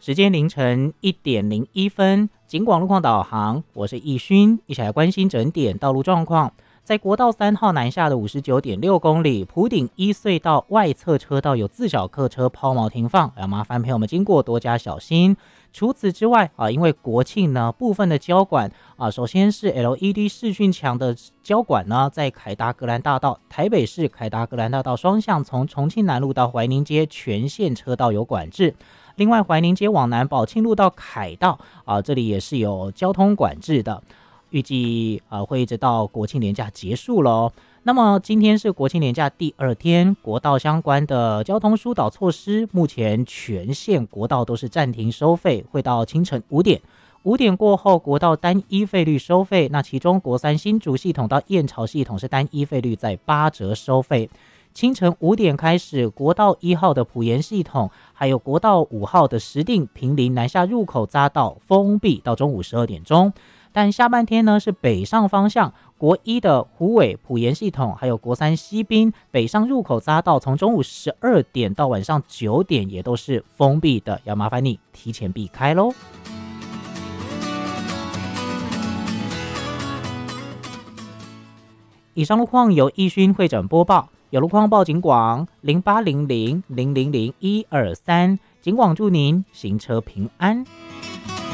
时间凌晨1:01，警广路况导航，我是易勋，一起来关心整点道路状况。在国道3号南下的59.6公里，埔顶一隧道外侧车道有自小客车抛锚停放，要麻烦朋友们经过多加小心。除此之外因为国庆呢，部分的交管首先是 LED 视讯墙的交管呢，在凯达格兰大道、台北市凯达格兰大道双向从重庆南路到怀宁街全线车道有管制。另外，怀宁街往南宝庆路到凯道这里也是有交通管制的，预计会一直到国庆连假结束了。那么今天是国庆连假第2天，国道相关的交通疏导措施，目前全线国道都是暂停收费，会到清晨5点。5点过后，国道单一费率收费，那其中国3新竹系统到燕巢系统是单一费率在8折收费。清晨5点开始，国道1号的埔盐系统，还有国道5号的石碇、坪林南下入口匝道封闭到中午12点钟。但下半天呢是北上方向，国1的虎尾、埔盐系统，还有国3西滨北上入口匝道，从中午12点到晚上9点也都是封闭的，要麻烦你提前避开咯。以上路况由易勋会诊播报，有路况报警广0800000123，警广祝您行车平安。